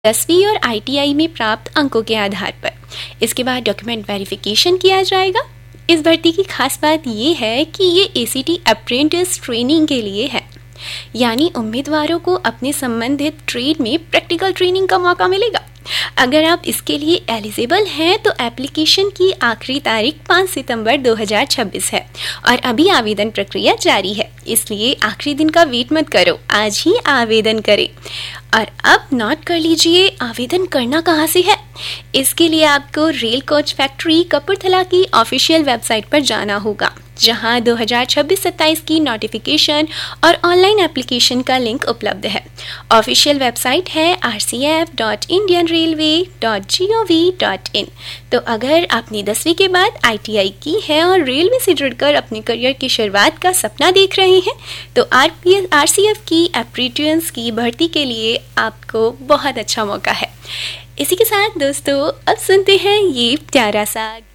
10वीं और ITI में प्राप्त अंकों के आधार पर। इसके बाद डॉक्यूमेंट वेरिफिकेशन किया जाएगा। इस भर्ती की खास बात ये है कि ये ACT अप्रेंटिस ट्रेनिंग के लिए है, यानी उम्मीदवारों को अपने संबंधित ट्रेड में प्रैक्टिकल ट्रेनिंग का मौका मिलेगा। अगर आप इसके लिए एलिजिबल हैं तो एप्लीकेशन की आखिरी तारीख 5 सितंबर 2026 है और अभी आवेदन प्रक्रिया जारी है, इसलिए आखिरी दिन का वेट मत करो, आज ही आवेदन करें। और अब नोट कर लीजिए, आवेदन करना कहाँ से है। इसके लिए आपको रेल कोच फैक्ट्री कपूरथला की ऑफिशियल वेबसाइट पर जाना होगा, जहां 2026-27 की नोटिफिकेशन और ऑनलाइन एप्लीकेशन का लिंक उपलब्ध है। ऑफिशियल वेबसाइट है rcf.indianrailway.gov.in। तो अगर आपने 10वीं के बाद ITI की है और रेलवे से जुड़कर अपने करियर की शुरुआत का सपना देख रहे हैं, तो RCF की अप्रेंटिस की भर्ती के लिए आपको बहुत अच्छा मौका है। इसी के साथ दोस्तों अब सुनते हैं ये प्यारा सा